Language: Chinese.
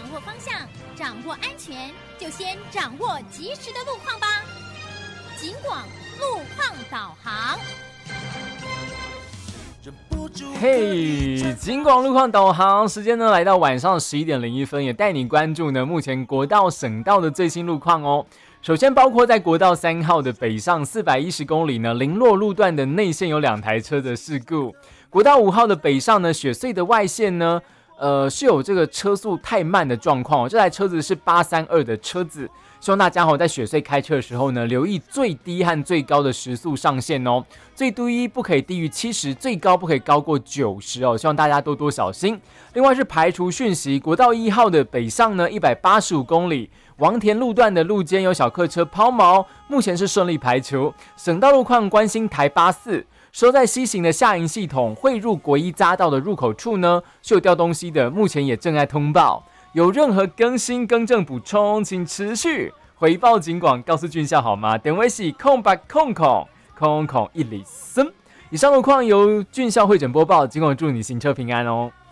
握方向，掌握安全，就先掌握及时的路况吧。警广路况导航。 嘿，警广路况导航时间呢，来到晚上11:01，也带你关注呢目前国道、省道的最新路况哦。首先包括在国道3号的北上410公里呢，零落路段的内线有2台车的事故。国道5号的北上呢，雪隧的外线呢，是有这个车速太慢的状况哦。这台车子是832的车子，希望大家在雪隧开车的时候呢，留意最低和最高的时速上限哦。最低不可以低于70，最高不可以高过90哦。希望大家多多小心。另外是排除讯息，国道1号的北上呢，185公里，王田路段的路肩有小客车抛锚，目前是顺利排除。省道路况关心台84。收在西行的下营系统汇入国一匝道的入口处呢，是有掉东西的，目前也正在通报。有任何更新、更正、补充，请持续回报警广，告诉军校好吗？电话是0800000103。以上路况由军校会诊播报，警广祝你行车平安哦。